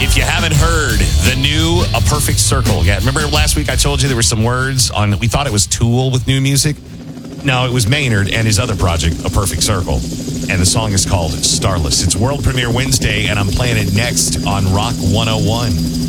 If you haven't heard the new A Perfect Circle, yeah, remember last week I told you there were some words on, we thought it was Tool with new music. No, it was Maynard and his other project, A Perfect Circle. And the song is called Starless. It's World Premiere Wednesday, and I'm playing it next on Rock 101.